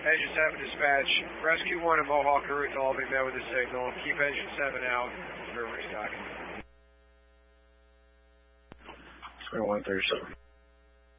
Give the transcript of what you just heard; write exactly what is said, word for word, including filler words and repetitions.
Engine seven dispatch. Rescue one at Mohawk Route to all be met with a signal. Keep engine seven out for restocking. twenty-one thirty-seven.